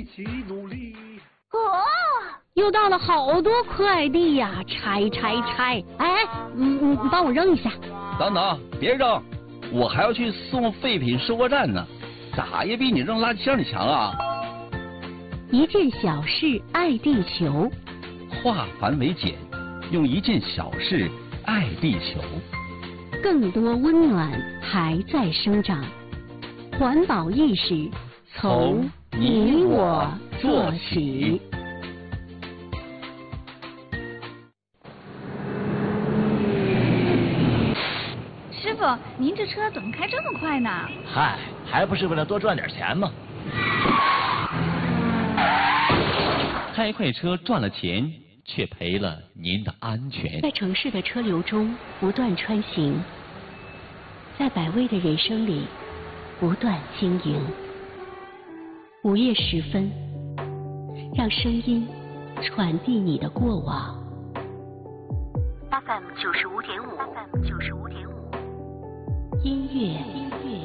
一起努力。 哦，又到了好多快递呀，拆。哎，你帮我扔一下。 等等，别扔，我还要去送废品收货站呢，咋也比你扔垃圾箱里强啊！ 一件小事爱地球， 化繁为简，用一件小事爱地球。 更多温暖还在生长，环保意识从你我做起。 师傅，您这车怎么开这么快呢？ 嗨，还不是为了多赚点钱吗？ 开快车赚了钱，却赔了您的安全。 在城市的车流中不断穿行，在百味的人生里不断经营。午夜时分，让声音传递你的过往。FM 95.5，音乐